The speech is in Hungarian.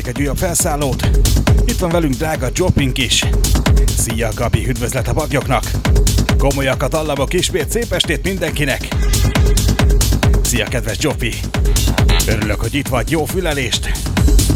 egy újabb felszállót. Itt van velünk drága Joppink is. Szia Gabi, üdvözlet a bagyoknak. Komolyak a dallamok ismét, szép estét mindenkinek. Szia kedves Joppi. Örülök, hogy itt vagy, jó fülelést.